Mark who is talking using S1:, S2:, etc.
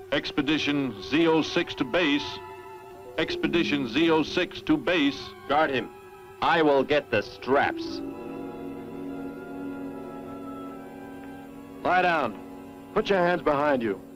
S1: Expedition Z06 to base. Expedition Z06 to base.
S2: Guard him. I will get the straps.
S3: Lie down. Put your hands behind you.